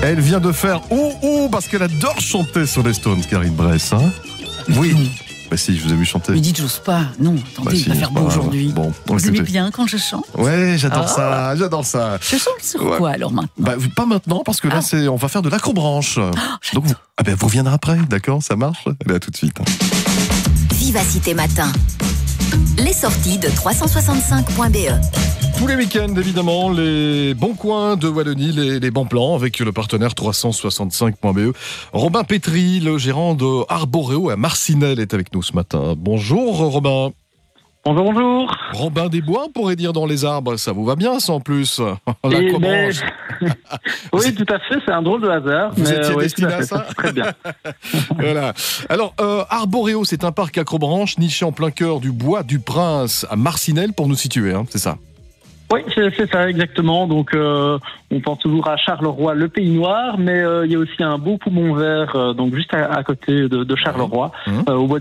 Elle vient de faire ouh parce qu'elle adore chanter sur les Stones, Karine Bress. Hein, oui. Bah si, je vous ai vu chanter. Mais dites, j'ose pas. Non, attendez, il va faire beau aujourd'hui. Bon, vous aimez bien quand je chante? Ouais, j'adore ça. Je chante sur quoi alors maintenant? Pas maintenant, parce que là, on va faire de l'acrobranche. Donc, vous reviendrez après, d'accord? Ça marche? Allez, à tout de suite. Vivacité Matin. Les sorties de 365.be. Tous les week-ends, évidemment, les bons coins de Wallonie, les bons plans avec le partenaire 365.be. Robin Pétry, le gérant de Arboréo à Marcinelle, est avec nous ce matin. Bonjour Robin. Bonjour. Robin des Bois, on pourrait dire dans les arbres, ça vous va bien ça en plus. Oui, tout à fait, c'est un drôle de hasard. Vous étiez destiné à ça très bien. Voilà. Alors, Arboréo, c'est un parc acrobranche niché en plein cœur du Bois du Prince à Marcinelle pour nous situer, hein, c'est ça? Oui, c'est ça, exactement. Donc, on pense toujours à Charleroi, le Pays Noir, mais il y a aussi un beau poumon vert, donc juste à côté de Charleroi, au bois